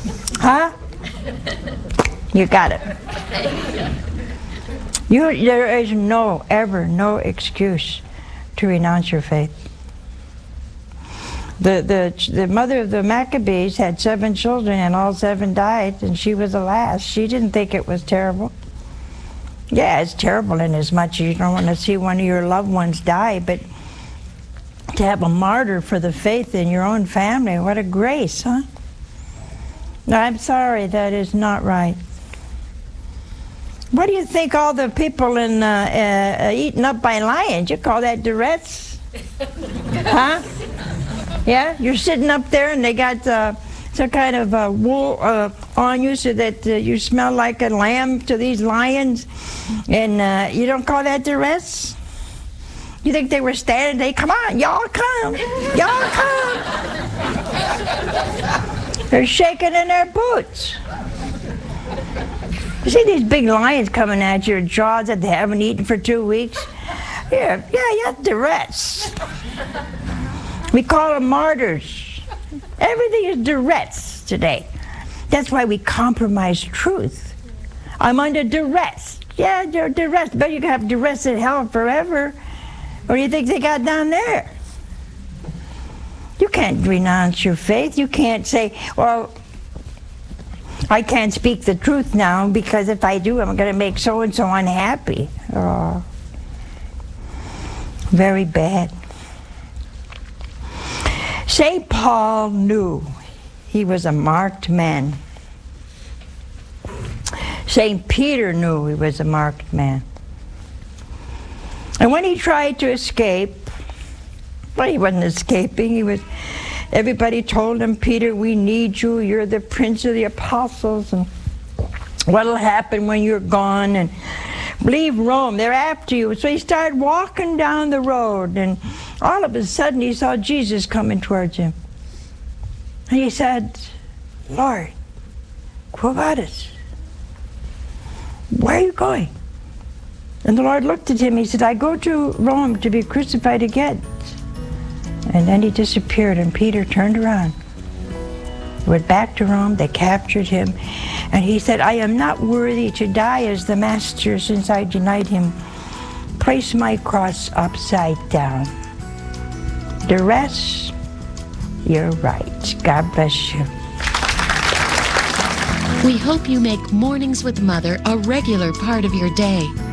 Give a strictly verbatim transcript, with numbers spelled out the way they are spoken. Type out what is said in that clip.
Huh? You got it. You, there is no, ever, no excuse to renounce your faith. The, the, the mother of the Maccabees had seven children and all seven died, and she was the last. She didn't think it was terrible. Yeah, it's terrible in as much as you don't want to see one of your loved ones die, but to have a martyr for the faith in your own family, what a grace, huh? No, I'm sorry, that is not right. What do you think all the people in uh, uh, eaten up by lions, you call that duress? Huh? Yeah, you're sitting up there and they got uh, some kind of uh, wool uh, on you so that uh, you smell like a lamb to these lions, and uh, you don't call that duress? You think they were standing, they, come on, y'all come, y'all come. They're shaking in their boots. You see these big lions coming at your jaws that they haven't eaten for two weeks? Yeah, yeah, yeah, duress. We call them martyrs. Everything is duress today. That's why we compromise truth. I'm under duress. Yeah, you're duress, but you can have duress in hell forever. What do you think they got down there? You can't renounce your faith. You can't say, well, I can't speak the truth now because if I do, I'm going to make so-and-so unhappy. Oh, very bad. Saint Paul knew he was a marked man. Saint Peter knew he was a marked man. And when he tried to escape, well, he wasn't escaping. He was. Everybody told him, Peter, we need you. You're the prince of the apostles, and what'll happen when you're gone? And leave Rome. They're after you. So he started walking down the road, and all of a sudden he saw Jesus coming towards him. And he said, Lord, quo vadis? Where are you going? And the Lord looked at him. He said, I go to Rome to be crucified again. And then he disappeared, and Peter turned around. He went back to Rome. They captured him. And he said, I am not worthy to die as the master since I denied him. Place my cross upside down. The rest, you're right. God bless you. We hope you make Mornings with Mother a regular part of your day.